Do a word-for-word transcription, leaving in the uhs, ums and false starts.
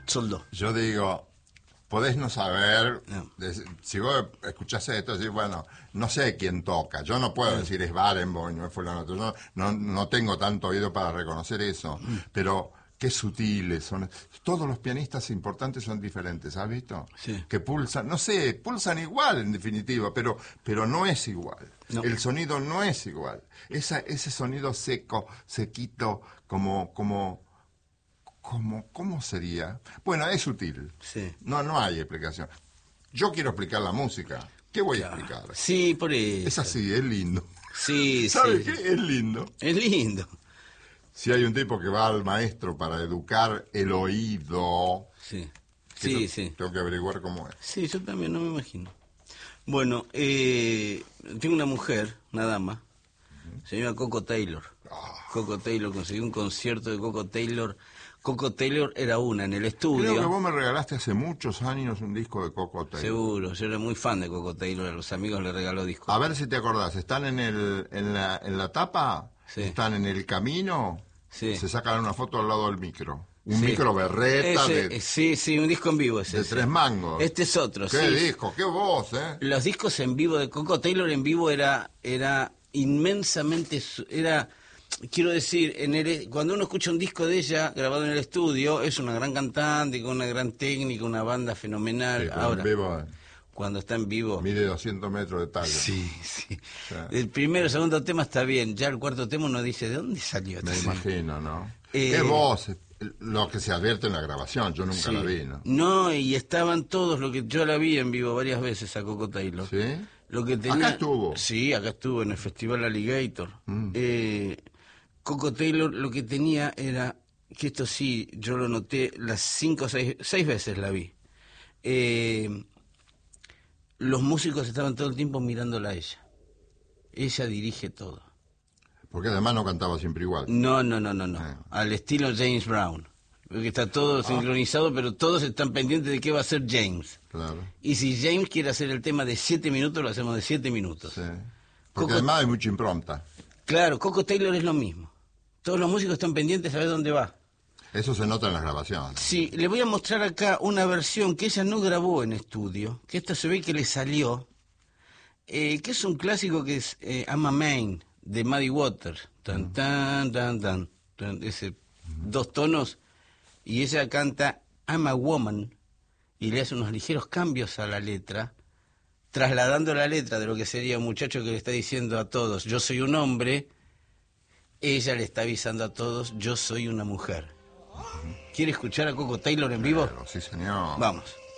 soldó. Yo digo, podés no saber, No. de- si vos escuchás esto, decís, bueno, no sé quién toca. Yo no puedo No. decir es Barenboim, no es fulano. Yo no, no, no tengo tanto oído para reconocer eso. Pero qué sutiles son. Todos los pianistas importantes son diferentes, ¿has visto? Sí. Que pulsan, no sé, pulsan igual en definitiva, pero, pero no es igual. No. El sonido no es igual. Esa, ese sonido seco, sequito, como, como, como, ¿cómo sería? Bueno, es sutil. Sí. No, no hay explicación. Yo quiero explicar la música. ¿Qué voy Claro. a explicar? Sí, por eso. Es así, es lindo. Sí, ¿Sabes sí. qué? Es lindo. Es lindo. Si hay un tipo que va al maestro para educar el oído, Sí. que Sí, yo sí. tengo que averiguar cómo es. Sí, yo también, no me imagino. Bueno, eh, tengo una mujer, una dama, se llama Coco Taylor. Ah. Coco Taylor, conseguí un concierto de Coco Taylor. Coco Taylor era una en el estudio. Creo que vos me regalaste hace muchos años un disco de Coco Taylor. Seguro, yo era muy fan de Coco Taylor, a los amigos le regaló discos. A ver si te acordás, ¿están en, el, en, la, en la tapa? Sí. ¿Están en el camino? Sí. Se sacan una foto al lado del micro. Un Sí. micro berreta Ese, de, eh, sí, sí, un disco en vivo es de ese. tres mangos. Este es otro, ¿Qué sí. disco? ¿Qué voz, eh? Los discos en vivo de Coco Taylor en vivo era era inmensamente su- era quiero decir en el, cuando uno escucha un disco de ella grabado en el estudio es una gran cantante con una gran técnica, una banda fenomenal. Sí, pero Ahora en vivo, eh, cuando está en vivo mide doscientos metros de talla. sí, sí. Sí. El primero, el segundo tema está bien, ya el cuarto tema uno dice, ¿de dónde salió Me esto? imagino, ¿no? Eh, ¿Qué voz? Lo que se advierte en la grabación, yo nunca Sí. la vi, ¿no? No, y estaban todos, lo que yo la vi en vivo varias veces a Coco Taylor. ¿Sí? Lo que tenía, Acá estuvo. Sí, acá estuvo en el Festival Alligator. Mm. Eh, Coco Taylor lo que tenía era, que esto sí, yo lo noté, las cinco o seis, seis veces la vi. Eh, los músicos estaban todo el tiempo mirándola a ella. Ella dirige todo. Porque además no cantaba siempre igual. No, no, no, no, no. Ah. Al estilo James Brown. Porque está todo sincronizado, pero todos están pendientes de qué va a hacer James. Claro. Y si James quiere hacer el tema de siete minutos, lo hacemos de siete minutos. Sí. Porque Coco- además hay mucha impronta. Claro, Coco Taylor es lo mismo. Todos los músicos están pendientes a ver dónde va. Eso se nota en las grabaciones. Sí, le voy a mostrar acá una versión que ella no grabó en estudio, que esta se ve que le salió, eh, que es un clásico que es eh, I'm a Man, de Muddy Waters. Tan, tan, tan, tan, tan, ese dos tonos, y ella canta I'm a Woman, y le hace unos ligeros cambios a la letra, trasladando la letra de lo que sería un muchacho que le está diciendo a todos, yo soy un hombre, ella le está avisando a todos, yo soy una mujer. ¿Quiere escuchar a Coco Taylor en vivo? Pero, sí, señor. Vamos.